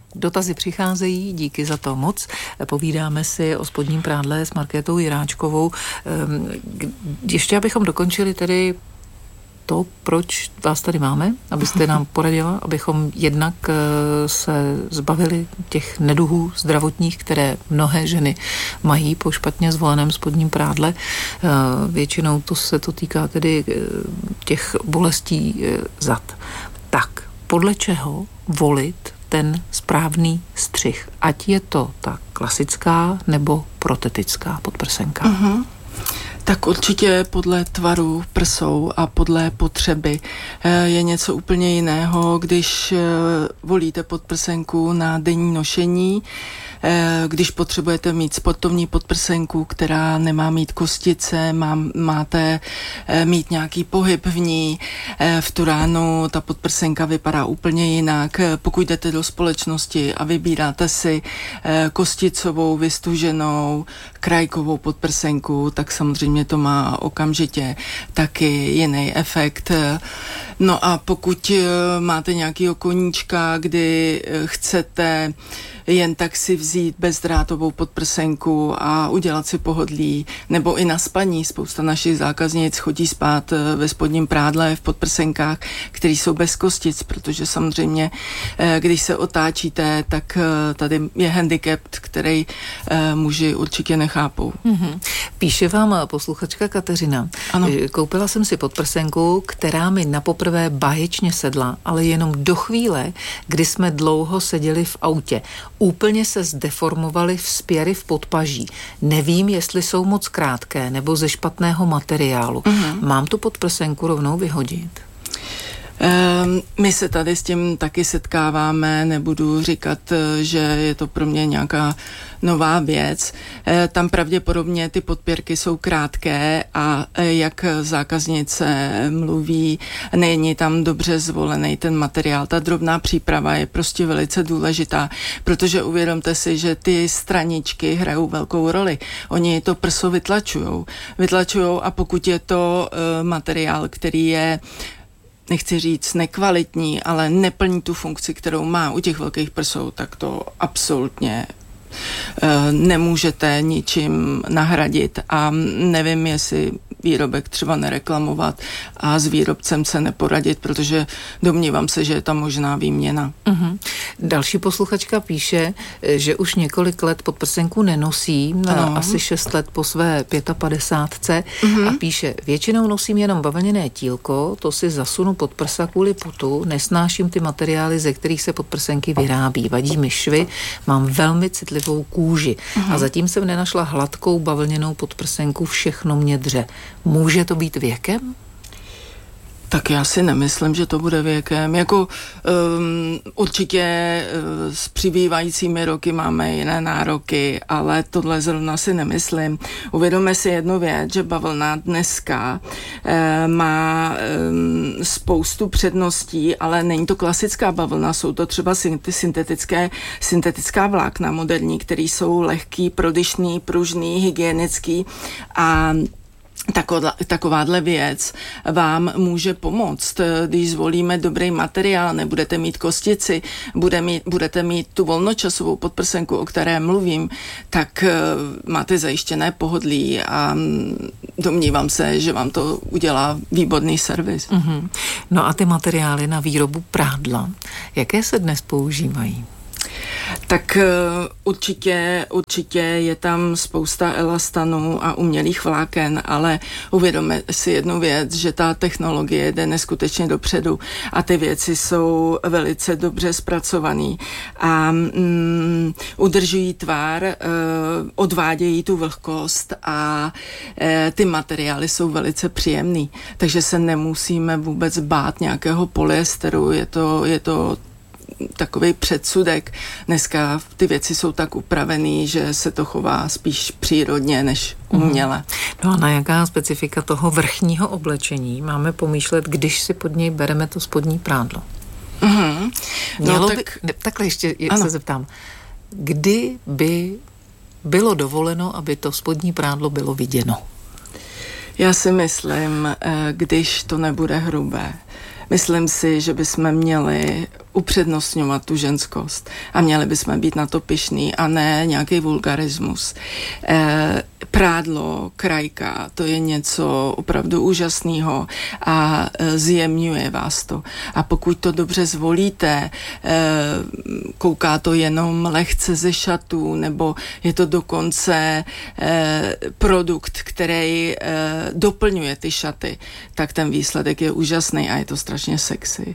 Dotazy přicházejí, díky za to moc. Povídáme si o spodním prádle s Markétou Jiráčkovou. Ještě abychom dokončili tedy to, proč vás tady máme, abyste nám poradila, abychom jednak se zbavili těch neduhů zdravotních, které mnohé ženy mají po špatně zvoleném spodním prádle. Většinou se to týká tedy těch bolestí zad. Tak, podle čeho volit ten správný střih? Ať je to ta klasická nebo protetická podprsenka. Uh-huh. Tak určitě podle tvaru prsou a podle potřeby. Je něco úplně jiného, když volíte podprsenku na denní nošení, když potřebujete mít sportovní podprsenku, která nemá mít kostice, máte mít nějaký pohyb v ní. V tu ránu ta podprsenka vypadá úplně jinak. Pokud jdete do společnosti a vybíráte si kosticovou, vystuženou, krajkovou podprsenku, tak samozřejmě to má okamžitě taky jiný efekt. No a pokud máte nějakýho koníčka, kdy chcete jen tak si vzít bezdrátovou podprsenku a udělat si pohodlí, nebo i na spaní. Spousta našich zákaznic chodí spát ve spodním prádle v podprsenkách, které jsou bez kostic, protože samozřejmě, když se otáčíte, tak tady je handicap, který muži určitě nechápou. Mm-hmm. Píše vám posluchačka Kateřina. Ano. Koupila jsem si podprsenku, která mi napoprvé báječně sedla, ale jenom do chvíle, kdy jsme dlouho seděli v autě. Úplně se zdeformovaly vzpěry v podpaží. Nevím, jestli jsou moc krátké nebo ze špatného materiálu. Uh-huh. Mám tu podprsenku rovnou vyhodit? My se tady s tím taky setkáváme, nebudu říkat, že je to pro mě nějaká nová věc. Tam pravděpodobně ty podpěrky jsou krátké a jak zákaznice mluví, není tam dobře zvolený ten materiál. Ta drobná příprava je prostě velice důležitá, protože uvědomte si, že ty straničky hrajou velkou roli. Oni to prso vytlačujou a pokud je to materiál, který je, nechci říct nekvalitní, ale neplní tu funkci, kterou má u těch velkých prsou, tak to absolutně nemůžete ničím nahradit a nevím, jestli výrobek třeba nereklamovat a s výrobcem se neporadit, protože domnívám se, že je tam možná výměna. Uh-huh. Další posluchačka píše, že už několik let podprsenku nenosí, asi 6 let po své 55. Uh-huh. A píše, většinou nosím jenom bavlněné tílko, to si zasunu pod prsa kvůli putu, nesnáším ty materiály, ze kterých se podprsenky vyrábí, vadí mi švy, mám velmi citlivou kůži a zatím jsem nenašla hladkou bavlněnou podprsenku, všechno mě dře. Může to být věkem? Tak já si nemyslím, že to bude věkem. Jako určitě s přibývajícími roky máme jiné nároky, ale tohle zrovna si nemyslím. Uvědomme si jednu věc, že bavlna dneska má spoustu předností, ale není to klasická bavlna, jsou to třeba syntetická vlákna moderní, které jsou lehký, prodyšný, pružný, hygienický a takováhle věc vám může pomoct. Když zvolíme dobrý materiál, nebudete mít kostici, budete mít tu volnočasovou podprsenku, o které mluvím, tak máte zajištěné pohodlí a domnívám se, že vám to udělá výborný servis. Mm-hmm. No a ty materiály na výrobu prádla, jaké se dnes používají? Tak určitě je tam spousta elastanů a umělých vláken, ale uvědomme si jednu věc, že ta technologie jde neskutečně dopředu a ty věci jsou velice dobře zpracované a udržují tvar, odvádějí tu vlhkost a ty materiály jsou velice příjemný, takže se nemusíme vůbec bát nějakého polyesteru, je to takový předsudek. Dneska ty věci jsou tak upravený, že se to chová spíš přírodně než uměle. No a na jaká specifika toho vrchního oblečení máme pomýšlet, když si pod něj bereme to spodní prádlo? Mm-hmm. Takhle ještě se zeptám. Kdy by bylo dovoleno, aby to spodní prádlo bylo viděno? Já si myslím, když to nebude hrubé. Myslím si, že bychom měli upřednostňovat tu ženskost. A měli bychom být na to pyšný a ne nějaký vulgarismus. Prádlo, krajka, to je něco opravdu úžasného a zjemňuje vás to. A pokud to dobře zvolíte, kouká to jenom lehce ze šatů, nebo je to dokonce produkt, který doplňuje ty šaty, tak ten výsledek je úžasný a je to strašně sexy.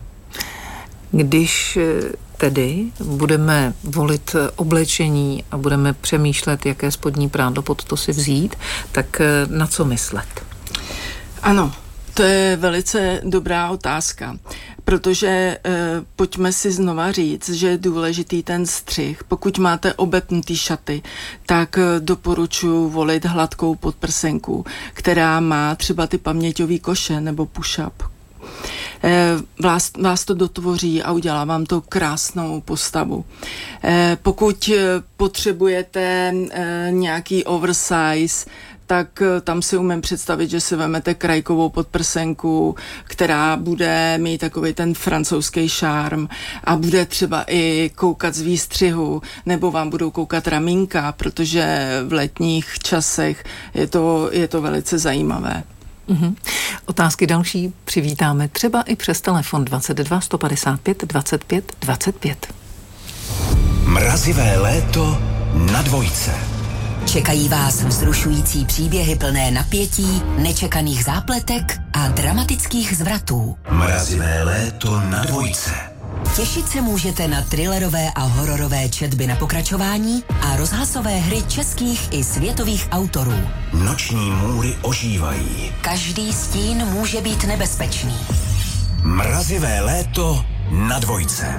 Když tedy budeme volit oblečení a budeme přemýšlet, jaké spodní prádlo pod to si vzít, tak na co myslet? Ano, to je velice dobrá otázka, protože pojďme si znova říct, že je důležitý ten střih. Pokud máte obepnutý šaty, tak doporučuji volit hladkou podprsenku, která má třeba ty paměťový koše nebo push-up. Vás to dotvoří a udělá vám to krásnou postavu. Pokud potřebujete nějaký oversize, tak tam si umím představit, že si vezmete krajkovou podprsenku, která bude mít takový ten francouzský šarm a bude třeba i koukat z výstřihu, nebo vám budou koukat ramínka, protože v letních časech je to velice zajímavé. Uhum. Otázky další přivítáme třeba i přes telefon 22 155 25 25. Mrazivé léto na Dvojce. Čekají vás vzrušující příběhy plné napětí, nečekaných zápletek a dramatických zvratů. Mrazivé léto na Dvojce. Těšit se můžete na thrillerové a hororové četby na pokračování a rozhlasové hry českých i světových autorů. Noční můry ožívají. Každý stín může být nebezpečný. Mrazivé léto na Dvojce.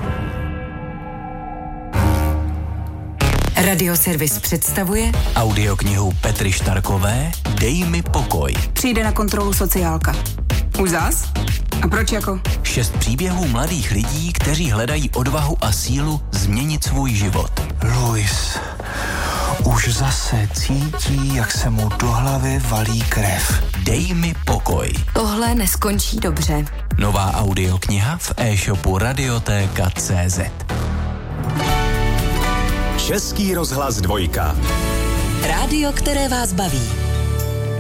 Radioservis představuje audioknihu Petry Štarkové Dej mi pokoj. Přijde na kontrolu sociálka. Už zas? A proč jako? 6 příběhů mladých lidí, kteří hledají odvahu a sílu změnit svůj život. Luis už zase cítí, jak se mu do hlavy valí krev. Dej mi pokoj. Tohle neskončí dobře. Nová audiokniha v e-shopu Radiotéka.cz. Český rozhlas Dvojka. rádio, které vás baví.